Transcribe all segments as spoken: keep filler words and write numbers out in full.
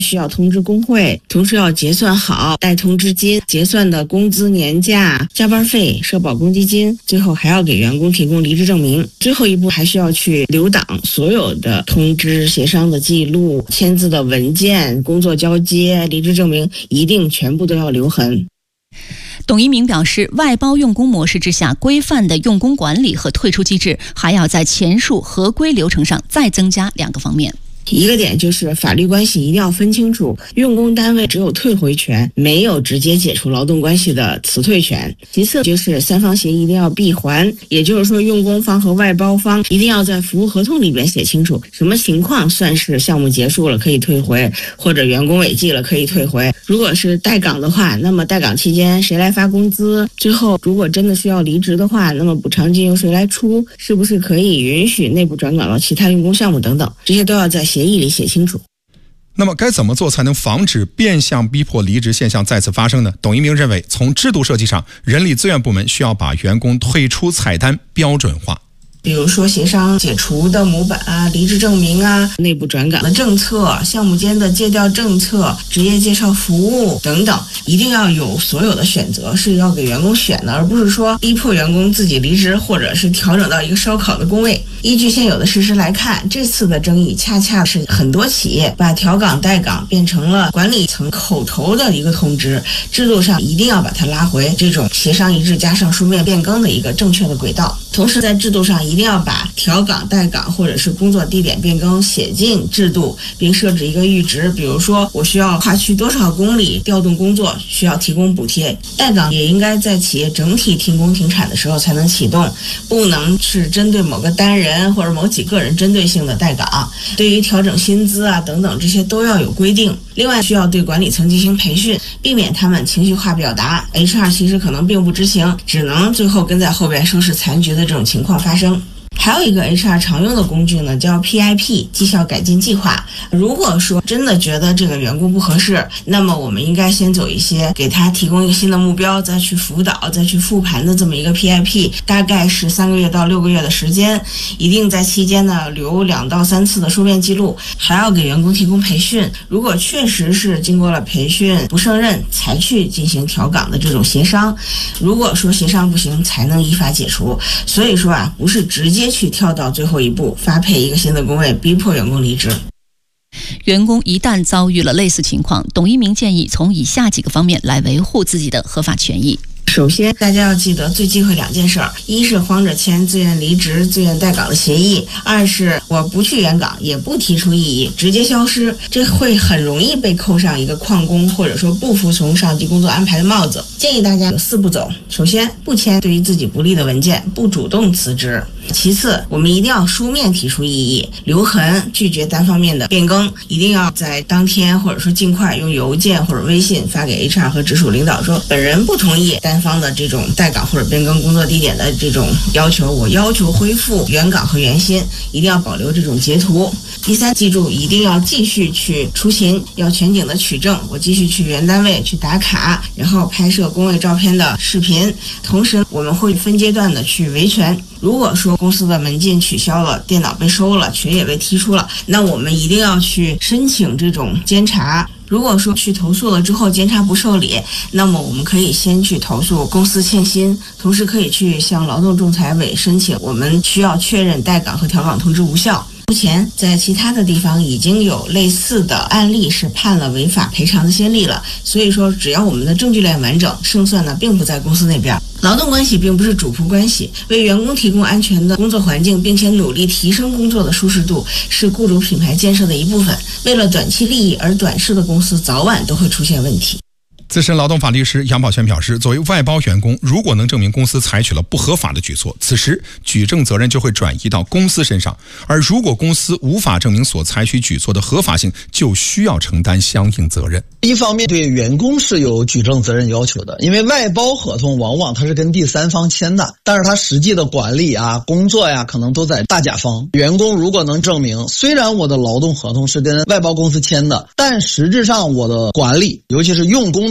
需要通知工会，同时要结算好带通知金结算的工资、年假、加班费、社保公积金，最后还要给员工提供离职证明。最后一步还需要去留档所有的通知、协商的记录、签字的文件、工作交接、离职证明，一定全部都要留痕。 董一鸣表示，外包用工模式之下，规范的用工管理和退出机制还要在前述合规流程上再增加两个方面。 一个点就是法律关系一定要分清楚，用工单位只有退回权，没有直接解除劳动关系的辞退权。其次就是三方协议一定要闭环，也就是说用工方和外包方一定要在服务合同里边写清楚，什么情况算是项目结束了可以退回，或者员工违纪了可以退回。如果是待岗的话，那么待岗期间谁来发工资？最后如果真的需要离职的话，那么补偿金由谁来出？是不是可以允许内部转岗到其他用工项目等等，这些都要在协议里写清楚。 那么该怎么做才能防止变相逼迫离职现象再次发生呢？董一鸣认为，从制度设计上，人力资源部门需要把员工退出菜单标准化。 比如说协商解除的模板啊、离职证明啊、内部转岗的政策、项目间的借调政策、职业介绍服务等等，一定要有所有的选择是要给员工选的，而不是说逼迫员工自己离职，或者是调整到一个烧烤的工位。依据现有的事实来看，这次的争议恰恰是很多企业把调岗待岗变成了管理层口头的一个通知，制度上一定要把它拉回这种协商一致加上书面变更的一个正确的轨道。同时在制度上一定要把调岗、待岗或者是工作地点变更写进制度，并设置一个阈值，比如说我需要跨区多少公里调动工作，需要提供补贴。待岗也应该在企业整体停工停产的时候才能启动，不能是针对某个单人或者某几个人针对性的待岗。对于调整薪资啊等等，这些都要有规定。另外需要对管理层进行培训，避免他们情绪化表达， H R 其实可能并不知情，只能最后跟在后边收拾残局的这种情况发生。还有一个 H R 常用的工具呢，叫 P I P 绩效改进计划。如果说真的觉得这个员工不合适，那么我们应该先走一些给他提供一个新的目标，再去辅导，再去复盘的这么一个 P I P， 大概是三个月到六个月的时间，一定在期间呢留两到三次的书面记录，还要给员工提供培训。如果确实是经过了培训不胜任才去进行调岗的这种协商，如果说协商不行才能依法解除。所以说啊，不是直接去跳到最后一步发配一个新的工位逼迫员工离职。 员工一旦遭遇了类似情况，董一鸣建议从以下几个方面来维护自己的合法权益。 首先大家要记得最忌讳两件事儿，一是慌着签自愿离职、自愿待岗的协议，二是我不去原岗也不提出异议，直接消失，这会很容易被扣上一个旷工或者说不服从上级工作安排的帽子。建议大家有四步走，首先不签对于自己不利的文件，不主动辞职。其次，我们一定要书面提出异议，留痕，拒绝单方面的变更，一定要在当天或者说尽快用邮件或者微信发给 H R 和直属领导说，本人不同意单方的这种待岗或者变更工作地点的这种要求，我要求恢复原岗和原薪，一定要保留这种截图。第三，记住一定要继续去出勤，要全景的取证，我继续去原单位去打卡，然后拍摄工位照片的视频。同时我们会分阶段的去维权，如果说公司的门禁取消了，电脑被收了，群也被踢出了，那我们一定要去申请这种监察。如果说去投诉了之后监察不受理，那么我们可以先去投诉公司欠薪，同时可以去向劳动仲裁委申请，我们需要确认待岗和调岗通知无效。目前在其他的地方已经有类似的案例是判了违法赔偿的先例了，所以说只要我们的证据链完整，胜算呢并不在公司那边。劳动关系并不是主仆关系，为员工提供安全的工作环境，并且努力提升工作的舒适度，是雇主品牌建设的一部分。为了短期利益而短视的公司，早晚都会出现问题。 资深劳动法律师杨宝轩表示，作为外包员工，如果能证明公司采取了不合法的举措，此时举证责任就会转移到公司身上，而如果公司无法证明所采取举措的合法性，就需要承担相应责任。 一方面对员工是有举证责任要求的，因为外包合同往往它是跟第三方签的，但是它实际的管理啊、工作呀、啊，可能都在大甲方。员工如果能证明，虽然我的劳动合同是跟外包公司签的，但实质上我的管理，尤其是用工的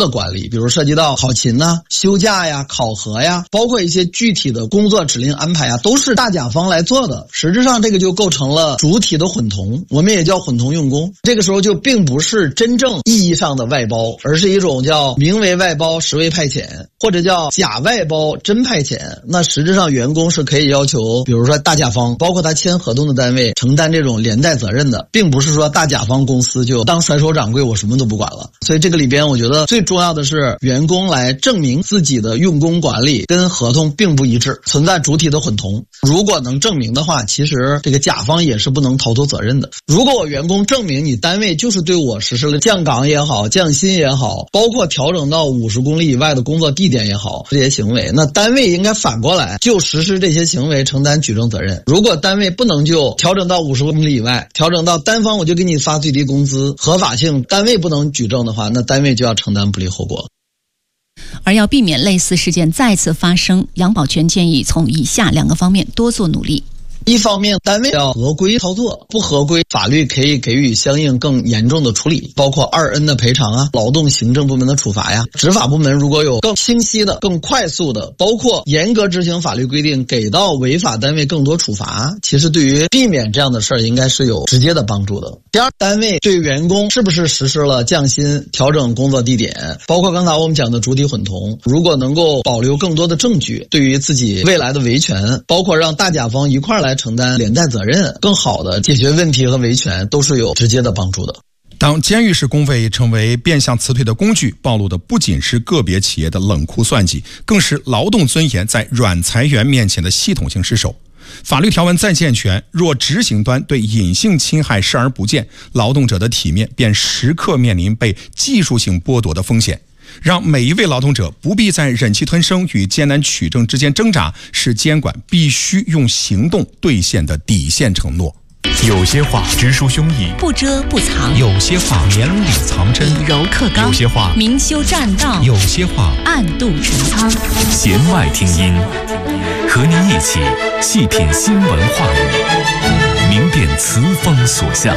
管理，比如涉及到考勤呐、啊、休假呀、考核呀，包括一些具体的工作指令安排呀，都是大甲方来做的。实质上这个就构成了主体的混同，我们也叫混同用工。这个时候就并不是真正意义上的外包，而是一种叫名为外包实为派遣，或者叫假外包真派遣。那实质上员工是可以要求，比如说大甲方，包括他签合同的单位承担这种连带责任的，并不是说大甲方公司就当甩手掌柜，我什么都不管了。所以这个里边我觉得最重要的是员工来证明自己的用工管理跟合同并不一致，存在主体的混同。如果能证明的话，其实这个甲方也是不能逃脱责任的。如果我员工证明你单位就是对我实施了降岗也好、降薪也好，包括调整到五十公里以外的工作地点也好，这些行为，那单位应该反过来就实施这些行为承担举证责任。如果单位不能就调整到五十公里以外，调整到单方我就给你发最低工资，合法性单位不能举证的话，那单位就要承担不利后果。 而要避免类似事件再次发生，杨宝全建议从以下两个方面多做努力。 一方面，单位要合规操作，不合规，法律可以给予相应更严重的处理，包括二 N 的赔偿啊，劳动行政部门的处罚呀。执法部门如果有更清晰的、更快速的，包括严格执行法律规定，给到违法单位更多处罚，其实对于避免这样的事儿，应该是有直接的帮助的。第二，单位对员工是不是实施了降薪、调整工作地点，包括刚才我们讲的主体混同，如果能够保留更多的证据，对于自己未来的维权，包括让大甲方一块来承担连带责任，更好的解决问题和维权，都是有直接的帮助的。 当监狱式工位成为变相辞退的工具，暴露的不仅是个别企业的冷酷算计，更是劳动尊严在软裁员面前的系统性失守。法律条文再健全，若执行端对隐性侵害视而不见，劳动者的体面便时刻面临被技术性剥夺的风险。让每一位劳动者不必在忍气吞声与艰难取证之间挣扎，是监管必须用行动兑现的底线承诺。 有些话直抒胸臆， 不遮不藏； 有些话绵里藏针， 以柔克刚； 有些话明修栈道； 有些话暗度陈仓。 弦外听音，和您一起细品新闻话语，明辨词风所向。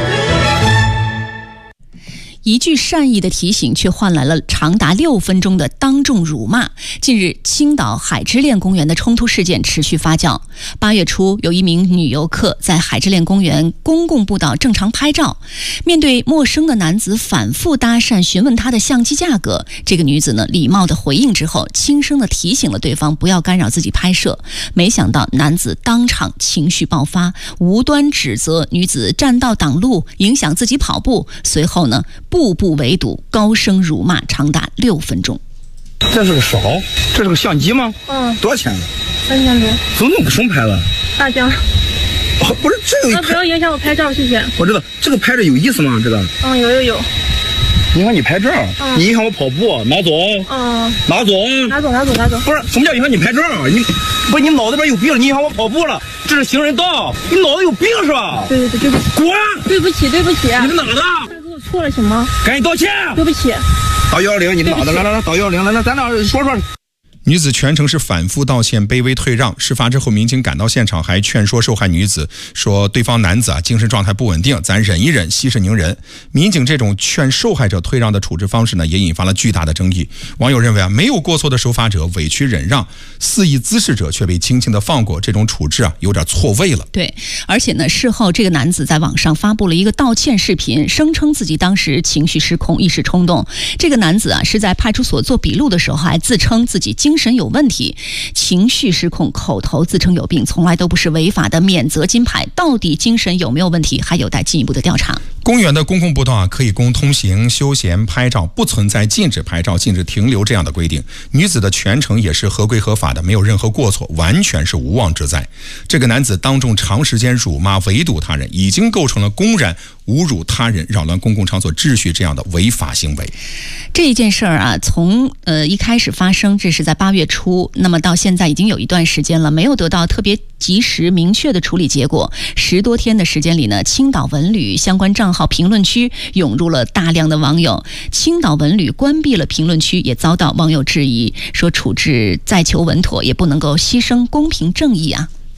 一句善意的提醒，却换来了长达六分钟的当众辱骂。近日，青岛海之恋公园的冲突事件持续发酵。八月初，有一名女游客在海之恋公园公共步道正常拍照，面对陌生的男子反复搭讪询问她的相机价格，这个女子呢礼貌的回应之后，轻声的提醒了对方不要干扰自己拍摄。没想到男子当场情绪爆发，无端指责女子占道挡路，影响自己跑步。随后呢，步步围堵，高声辱骂长达六分钟。 这是个勺，这是个相机吗？ 嗯。 多少钱？ 三千多。 怎么那么什么牌子？ 大疆。 哦，不是这个。 那不要影响我拍照，谢谢。 我知道这个拍着有意思吗？这个。 嗯，有有有。 影响你拍照， 嗯、 你影响我跑步，拿走。 嗯。 拿走。 拿走，拿走，拿走。 不是，什么叫影响你拍照？你不是你脑子里边有病，你影响我跑步了。这是行人道，你脑子有病是吧？ 对对对，对不起。 滚！ 对不起，对不起。 你是哪的？ 我错了行吗？ 赶紧道歉！ 对不起。 打幺幺零，你哪的？来来来，打幺幺零，来来，咱俩说说。 女子全程是反复道歉，卑微退让。事发之后，民警赶到现场，还劝说受害女子说：“对方男子啊，精神状态不稳定，咱忍一忍，息事宁人。”民警这种劝受害者退让的处置方式呢，也引发了巨大的争议。网友认为啊，没有过错的守法者委屈忍让，肆意滋事者却被轻轻的放过，这种处置啊，有点错位了。 对，而且呢，事后这个男子在网上发布了一个道歉视频，声称自己当时情绪失控，一时冲动。这个男子啊，是在派出所做笔录的时候，还自称自己精神有问题，情绪失控，口头自称有病，从来都不是违法的免责金牌。到底精神有没有问题，还有待进一步的调查。 公园的公共步道啊，可以供通行、休闲、拍照，不存在禁止拍照、禁止停留这样的规定。女子的全程也是合规合法的，没有任何过错，完全是无妄之灾。这个男子当众长时间辱骂、围堵他人，已经构成了公然侮辱他人、扰乱公共场所秩序这样的违法行为。 这一件事儿啊，从呃一开始发生，这是在八月初，那么到现在已经有一段时间了，没有得到特别及时明确的处理结果。十多天的时间里呢，青岛文旅相关账号评论区涌入了大量的网友，青岛文旅关闭了评论区，也遭到网友质疑，说处置再求稳妥，也不能够牺牲公平正义啊。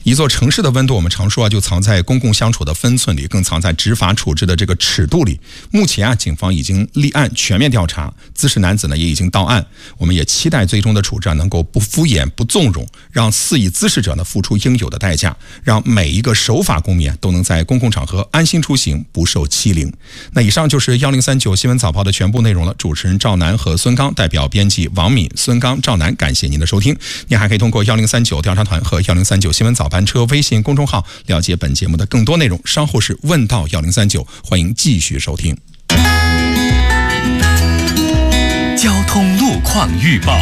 一座城市的温度，我们常说啊，就藏在公共相处的分寸里，更藏在执法处置的这个尺度里。目前啊，警方已经立案全面调查，滋事男子呢也已经到案。我们也期待最终的处置啊能够不敷衍、不纵容，让肆意滋事者呢付出应有的代价，让每一个守法公民啊都能在公共场合安心出行，不受欺凌。那以上就是幺零三九新闻早报的全部内容了。主持人赵楠和孙刚，代表编辑王敏、孙刚、赵楠，感谢您的收听。您还可以通过幺零三九调查团和幺零三九新闻早班车微信公众号了解本节目的更多内容。稍后是问到幺零三九，欢迎继续收听。 交通路况预报。